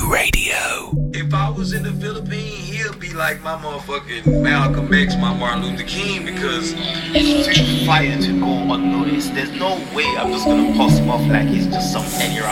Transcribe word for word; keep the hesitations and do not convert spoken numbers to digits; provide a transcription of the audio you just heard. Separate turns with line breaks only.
Radio.
If I was in the Philippines, he'll be like my motherfucking Malcolm X, my Martin Luther King, because
it's too fire to go unnoticed. There's no way I'm just gonna pass him off like he's just some any